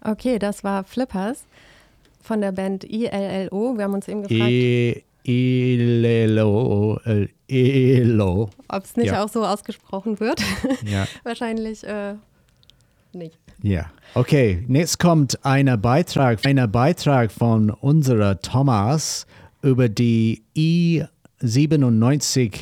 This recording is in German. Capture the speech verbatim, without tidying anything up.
Okay, das war Flippers von der Band I L L O. Wir haben uns eben gefragt, I L L O, äh, L O. ob es nicht Ja. auch so ausgesprochen wird. Ja. Wahrscheinlich äh, nicht. Ja, okay. Jetzt kommt ein Beitrag, ein Beitrag von unserer Thomas über die I siebenundneunzig